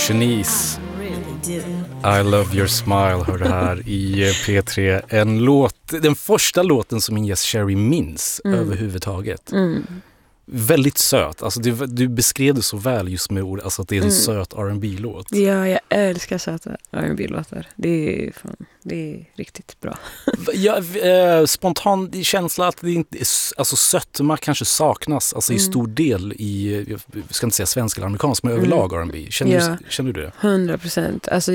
Shanice, I love your smile, hör det här i P3. En låt, den första låten som min gäst Sherry minns överhuvudtaget. Väldigt söt, alltså du beskrev det så väl just med ord, alltså att det är en söt R&B-låt. Ja, jag älskar söta R&B-låtar. Det är riktigt bra. Ja, spontan känsla att det inte, alltså sötma kanske saknas, alltså i stor del i, jag ska inte säga svensk eller amerikansk, men överlag R&B. Känner du det? 100%. Alltså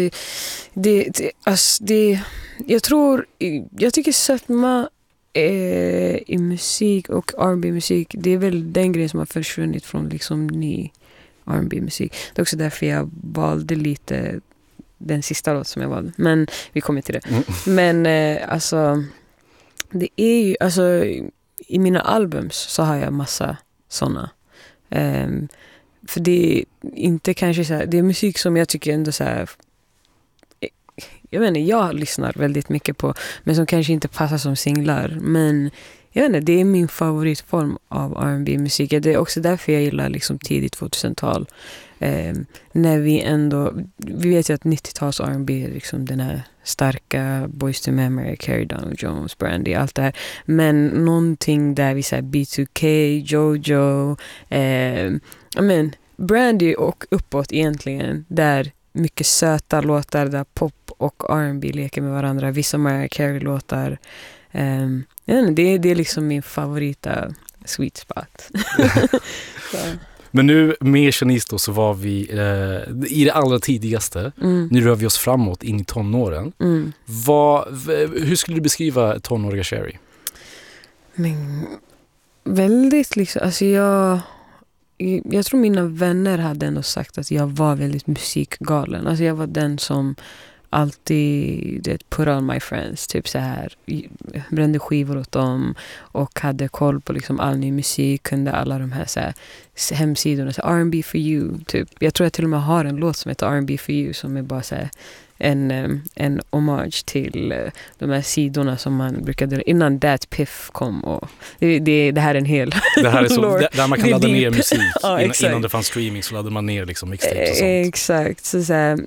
jag tycker sötma i musik och R&B-musik, det är väl den grejen som har försvunnit från liksom ny R&B-musik. Det är också därför jag valde lite den sista låt som jag valde. Men vi kommer till det. Men alltså det är ju, alltså i mina albums så har jag massa såna. För det är inte kanske så här, det är musik som jag tycker ändå så här, jag vet inte, jag lyssnar väldigt mycket på, men som kanske inte passar som singlar. Men jag vet inte, det är min favoritform av R&B-musik. Det är också därför jag gillar liksom tidigt 2000-tal. När vi vet ju att 90-tals R&B är liksom den här starka Boyz II Men, Mariah Carey, Donald Jones, Brandy, allt det här. Men någonting där vi säger B2K, Jojo, Brandy och uppåt egentligen, där mycket söta låtar där pop och R&B leker med varandra. Vissa Mariah Carey-låtar. Det är liksom min favorita sweet spot. Men nu med Shanice då, så var vi i det allra tidigaste. Nu rör vi oss framåt in i tonåren. Hur skulle du beskriva tonåriga Sherry? Men väldigt liksom, alltså jag tror mina vänner hade ändå sagt att jag var väldigt musikgalen. Alltså jag var den som alltid put on my friends, typ så här, brände skivor åt dem och hade koll på liksom all ny musik, kunde alla de här, så här hemsidorna, så här, R&B for you typ. Jag tror jag till och med har en låt som heter R&B for you som är bara så här, en hommage till de här sidorna som man brukade innan Dat Piff kom, och det här är en hel det här är så där man kan ladda ner musik. Ja, innan det fanns streaming så laddade man ner liksom mixtapes och sånt. Exakt, så här,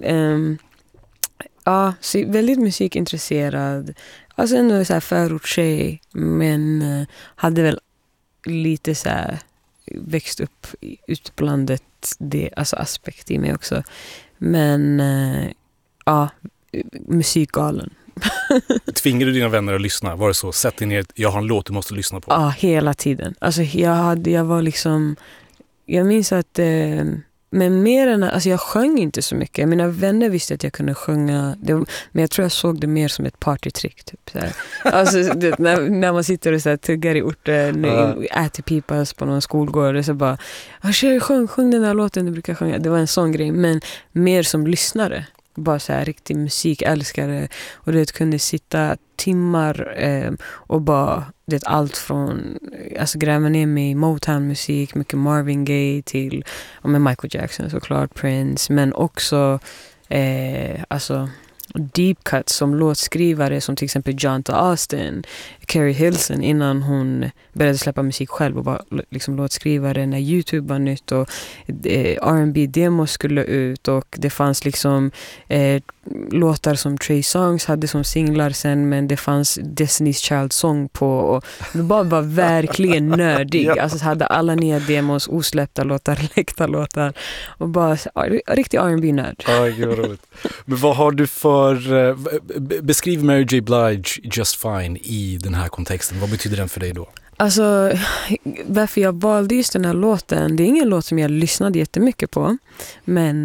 ja, så väldigt musikintresserad. Alltså ändå så här förortstjej, men hade väl lite så här växt upp utblandet, det, alltså aspekt i mig också. Men ja, musikgalen. Tvingar du dina vänner att lyssna? Var det så? Sätt dig ner, jag har en låt du måste lyssna på. Ja, hela tiden. Alltså jag var liksom, jag minns att men mer än, alltså jag sjöng inte så mycket. Mina vänner visste att jag kunde sjunga, men jag tror jag såg det mer som ett partytrick typ så här. Alltså när man sitter och så här, tuggar i orten, äter pipas på någon skolgård och så bara, tjej, sjung den där låten du brukar sjunga. Det var en sån grej, men mer som lyssnare. Bara så här riktig musikälskare, och det kunde sitta timmar och bara allt från, alltså gräva ner mig i Motown-musik, mycket Marvin Gaye till med Michael Jackson såklart, Prince, men också alltså deep cuts som låtskrivare som till exempel John Austin, Carrie Hilson innan hon började släppa musik själv, och bara liksom låtskrivare när YouTube var nytt och R&B-demos skulle ut, och det fanns liksom låtar som Trey Songz hade som singlar sen, men det fanns Destiny's Child Song på, och det bara var verkligen nördig. Ja. Alltså hade alla nya demos, osläppta låtar, läckta låtar, och bara riktig R&B-nörd. Ja, gud vad roligt. Men vad har du för beskriv Mary J. Blige Just Fine i den här kontexten. Vad betyder den för dig då? Alltså, varför jag valde just den här låten, det är ingen låt som jag lyssnade jättemycket på, men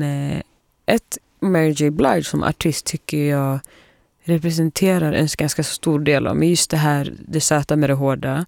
Mary J. Blige som artist tycker jag representerar en ganska stor del av, men just det här, det söta med det hårda,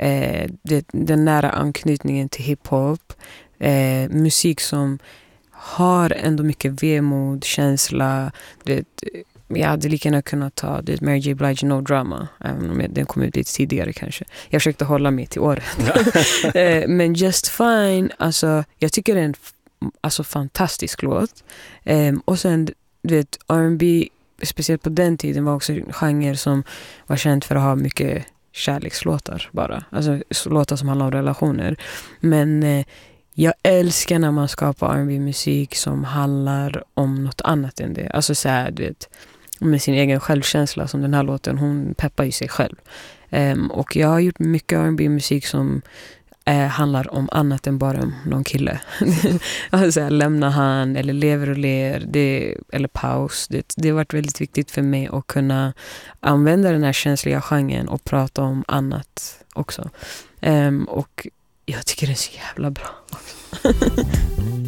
den nära anknytningen till hiphop, musik som har ändå mycket vemod, känsla. Jag hade lika gärna kunnat ta Mary J. Blige No Drama, även om den kom ut lite tidigare kanske. Jag försökte hålla mig till året. Men Just Fine, alltså, jag tycker det är en fantastisk låt. Och sen, R&B, speciellt på den tiden, var också en genre som var känd för att ha mycket kärlekslåtar bara. Alltså låtar som handlar om relationer. Men Jag älskar när man skapar R&B-musik som handlar om något annat än det. Alltså så här, du vet, med sin egen självkänsla, som den här låten, hon peppar ju sig själv. Och jag har gjort mycket R&B-musik som handlar om annat än bara någon kille. Alltså lämna han, eller lever och ler, eller paus. Det har varit väldigt viktigt för mig att kunna använda den här känsliga genren och prata om annat också. Och jag tycker det är så jävla bra.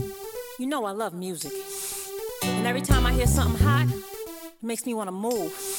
You know I love music. And every time I hear something hot, it makes me want to move.